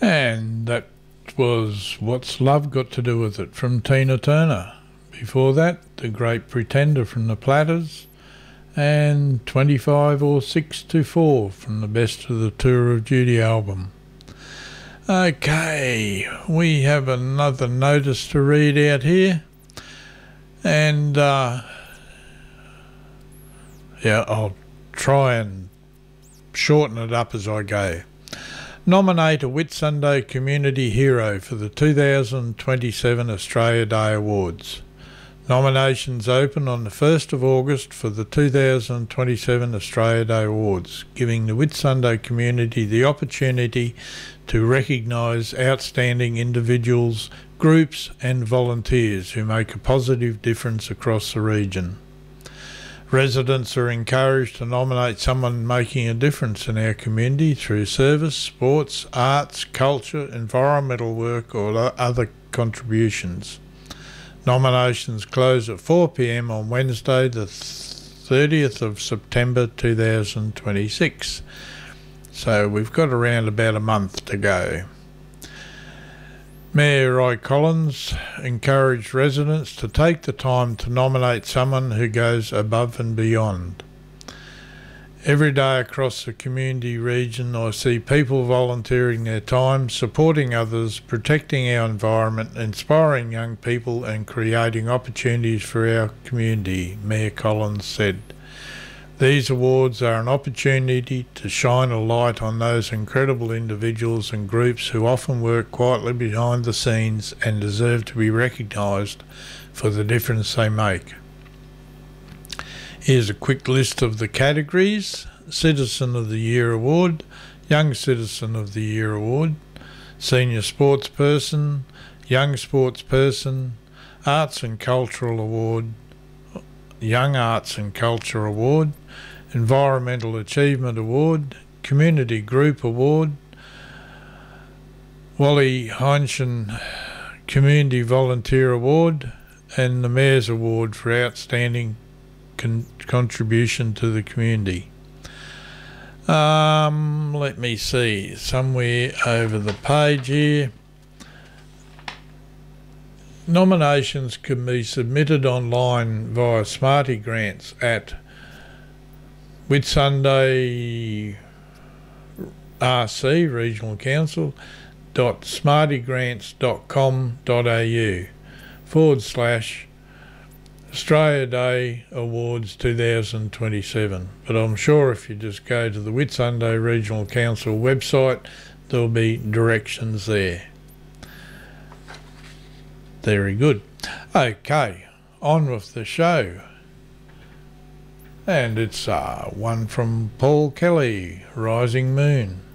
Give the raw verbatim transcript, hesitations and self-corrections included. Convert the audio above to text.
And that was What's Love Got to Do With It from Tina Turner. Before that, The Great Pretender from the Platters, and twenty-five or six to four from the Best of the Tour of Duty album. Okay, we have another notice to read out here, and uh, yeah, I'll try and shorten it up as I go. Nominate a Whitsunday Community Hero for the two thousand twenty-seven Australia Day Awards. Nominations open on the first of August for the two thousand twenty-seven Australia Day Awards, giving the Whitsunday community the opportunity to recognise outstanding individuals, groups and volunteers who make a positive difference across the region. Residents are encouraged to nominate someone making a difference in our community through service, sports, arts, culture, environmental work or other contributions. Nominations close at four p m on Wednesday the thirtieth of September two thousand twenty-six. So we've got around about a month to go. Mayor Roy Collins encouraged residents to take the time to nominate someone who goes above and beyond. Every day across the community region I see people volunteering their time, supporting others, protecting our environment, inspiring young people and creating opportunities for our community, Mayor Collins said. These awards are an opportunity to shine a light on those incredible individuals and groups who often work quietly behind the scenes and deserve to be recognised for the difference they make. Here's a quick list of the categories: Citizen of the Year Award, Young Citizen of the Year Award, Senior Sportsperson, Young Sportsperson, Arts and Cultural Award, Young Arts and Culture Award, Environmental Achievement Award, Community Group Award, Wally Heinschen Community Volunteer Award, and the Mayor's Award for Outstanding con contribution to the community. Um, let me see, somewhere over the page here. Nominations can be submitted online via Smarty Grants at Whitsunday R C Regional Council dot smartygrants.com.au forward slash Australia Day Awards two thousand twenty-seven. But I'm sure if you just go to the Whitsunday Regional Council website, there'll be directions there. Very good. Okay, on with the show. And it's uh, one from Paul Kelly, Rising Moon.